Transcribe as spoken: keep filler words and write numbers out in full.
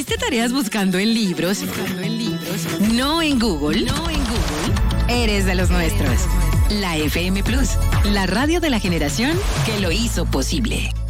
¿Hiciste tareas buscando en libros? Buscando en libros. No en Google. No en Google. Eres de los nuestros. La F M Plus, la radio de la generación que lo hizo posible.